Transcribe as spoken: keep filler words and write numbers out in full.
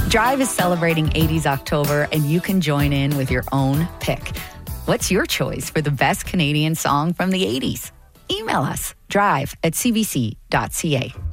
Drive is celebrating eighties October, and you can join in with your own pick. What's your choice for the best Canadian song from the eighties? Email us, drive at c b c dot c a.